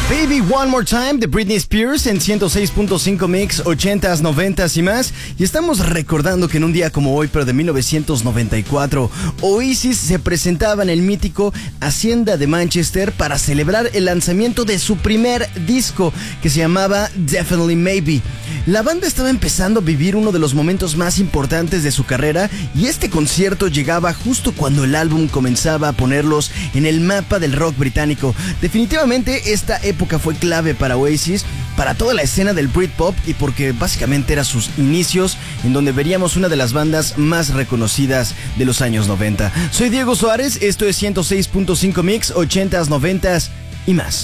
Baby One More Time de Britney Spears en 106.5 Mix, 80s, 90s y más. Y estamos recordando que en un día como hoy, pero de 1994, Oasis se presentaba en el mítico Hacienda de Manchester para celebrar el lanzamiento de su primer disco, que se llamaba Definitely Maybe. La banda estaba empezando a vivir uno de los momentos más importantes de su carrera, y este concierto llegaba justo cuando el álbum comenzaba a ponerlos en el mapa del rock británico. Definitivamente esta época fue clave para Oasis, para toda la escena del Britpop, y porque básicamente era sus inicios en donde veríamos una de las bandas más reconocidas de los años 90. Soy Diego Suárez, esto es 106.5 Mix, 80s, 90s y más.